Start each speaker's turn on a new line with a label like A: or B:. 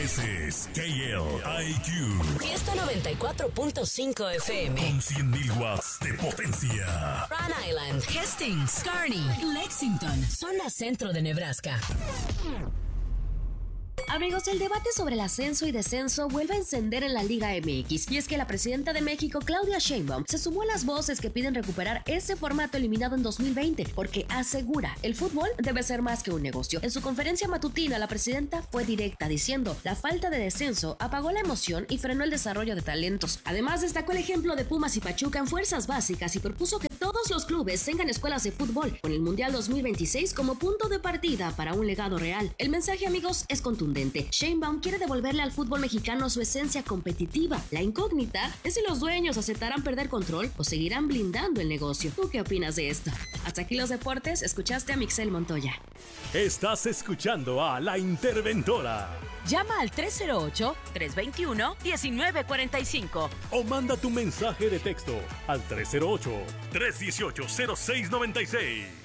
A: Ese es KLIQ.
B: Fiesta 94.5 FM.
A: Con 100.000 watts de potencia.
B: Rhode Island, Hastings, Kearney, Lexington, zona centro de Nebraska.
C: Amigos, el debate sobre el ascenso y descenso vuelve a encender en la Liga MX, y es que la presidenta de México, Claudia Sheinbaum, se sumó a las voces que piden recuperar ese formato eliminado en 2020, porque asegura, el fútbol debe ser más que un negocio. En su conferencia matutina, la presidenta fue directa, diciendo, la falta de descenso apagó la emoción y frenó el desarrollo de talentos. Además, destacó el ejemplo de Pumas y Pachuca en fuerzas básicas y propuso que todos los clubes tengan escuelas de fútbol, con el Mundial 2026 como punto de partida para un legado real. El mensaje, amigos, es contundente. Sheinbaum quiere devolverle al fútbol mexicano su esencia competitiva. La incógnita es si los dueños aceptarán perder control o seguirán blindando el negocio. ¿Tú qué opinas de esto? Hasta aquí los deportes. Escuchaste a Mixel Montoya.
A: Estás escuchando a La Interventora.
B: Llama al 308-321-1945
A: o manda tu mensaje de texto al 308-318-0696.